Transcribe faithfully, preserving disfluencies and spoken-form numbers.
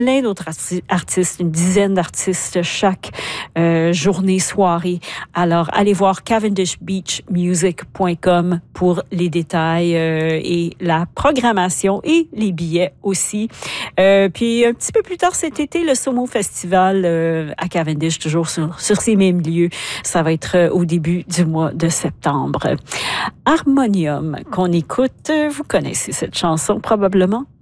plein d'autres arti- artistes, une dizaine d'artistes chaque euh, journée, soirée. Alors, allez voir cavendish beach music point com pour les détails euh, et la programmation et les billets aussi. Euh, puis, un petit peu plus tard cet été, le Somo Festival euh, à Cavendish, toujours sur, sur ces mêmes lieux. Ça va être euh, au début du mois de septembre. Harmonium, qu'on écoute, vous connaissez cette chanson probablement.